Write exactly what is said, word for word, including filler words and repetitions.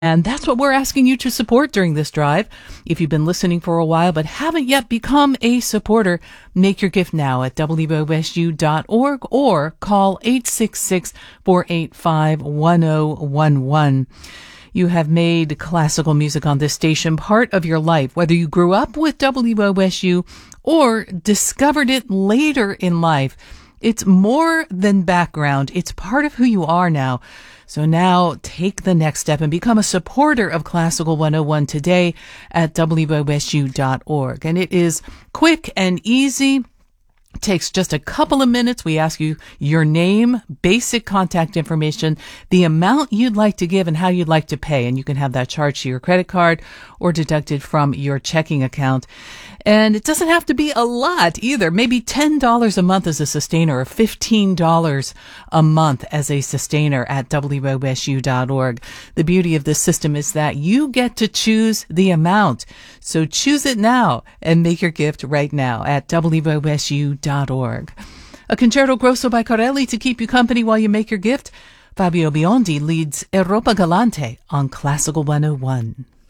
And that's what we're asking you to support during this drive. If you've been listening for a while but haven't yet become a supporter, make your gift now at W O S U dot org or call eight six six, four eight five, one zero one one. You have made classical music on this station part of your life, whether you grew up with W O S U or discovered it later in life. It's more than background. It's part of who you are now. So now take the next step and become a supporter of Classical one oh one today at W O S U dot org. And it is quick and easy. It takes just a couple of minutes. We ask you your name, basic contact information, the amount you'd like to give, and how you'd like to pay. And you can have that charged to your credit card or deducted from your checking account. And it doesn't have to be a lot either. Maybe ten dollars a month as a sustainer or fifteen dollars a month as a sustainer at W O S U dot org. The beauty of this system is that you get to choose the amount. So choose it now and make your gift right now at W O S U dot org. A concerto grosso by Corelli to keep you company while you make your gift. Fabio Biondi leads Europa Galante on Classical one oh one.